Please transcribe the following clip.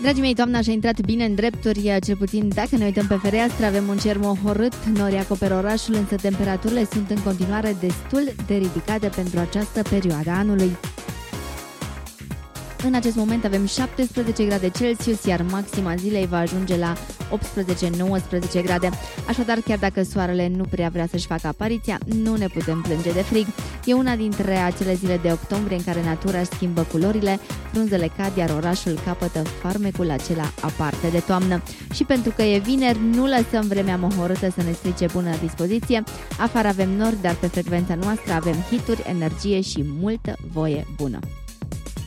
Dragii mei, toamna și-a intrat bine în drepturi, cel puțin dacă ne uităm pe fereastră, avem un cer mohorât, nori acoperă orașul, însă temperaturile sunt în continuare destul de ridicate pentru această perioadă a anului. În acest moment avem 17 grade Celsius, iar maxima zilei va ajunge la 18-19 grade. Așadar, chiar dacă soarele nu prea vrea să-și facă apariția, nu ne putem plânge de frig. E una dintre acele zile de octombrie în care natura își schimbă culorile, frunzele cad, iar orașul capătă farmecul acela aparte de toamnă. Și pentru că e vineri, nu lăsăm vremea mohorâtă să ne strice bună dispoziție. Afară avem nori, dar pe frecvența noastră avem hituri, energie și multă voie bună.